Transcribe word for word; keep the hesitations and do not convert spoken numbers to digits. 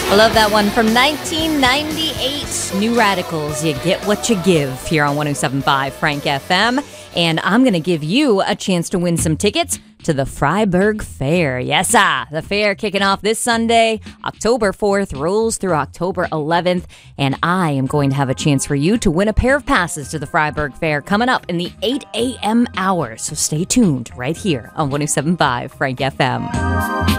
I love that one from nineteen ninety-eight. New Radicals, you get what you give here on one oh seven point five Frank F M. And I'm going to give you a chance to win some tickets to the Fryeburg Fair. Yes, ah, the fair kicking off this Sunday, October fourth, rolls through October eleventh. And I am going to have a chance for you to win a pair of passes to the Fryeburg Fair coming up in the eight a.m. hour. So stay tuned right here on one oh seven point five Frank F M.